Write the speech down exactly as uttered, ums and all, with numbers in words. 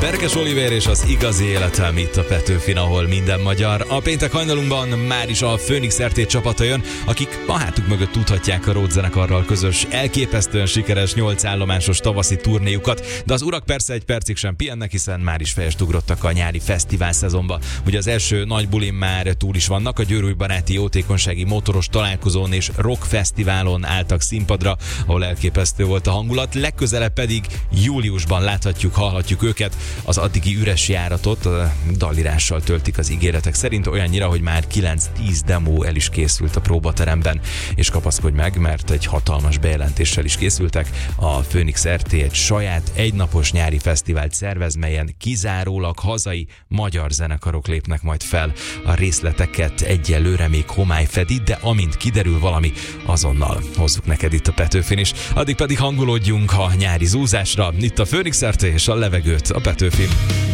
Berkes Olivér és az igazi életem itt a Petőfin, ahol minden magyar. A péntek hajnalunkban már is a Phoenix er té csapata jön, akik a hátuk mögött tudhatják a Ród zenekarral közös, elképesztően sikeres nyolc állomásos tavaszi turnéjukat, de az urak persze egy percig sem pihennek, hiszen már is fejest ugrottak a nyári fesztivál szezonba. Ugye az első nagy bulin már túl is vannak, a Győrúj Baráti Jótékonysági Motoros Találkozón és Rock Fesztiválon álltak színpadra, ahol elképesztő volt a hangulat, legközelebb pedig júliusban láthatjuk, hallhatjuk őket. Az addigi üres járatot a dalírással töltik az ígéretek szerint, olyannyira, hogy már kilenc-tíz demo el is készült a próbateremben, és kapaszkodj meg, mert egy hatalmas bejelentéssel is készültek. A Phoenix er té egy saját egynapos nyári fesztivált szervez, melyen kizárólag hazai magyar zenekarok lépnek majd fel. A részleteket egyelőre még homály fedi, de amint kiderül valami, azonnal hozzuk neked itt a Petőfin is. Addig pedig hangolódjunk a nyári zúzásra. Itt a Phoenix er té és a levegőt a Petőfin.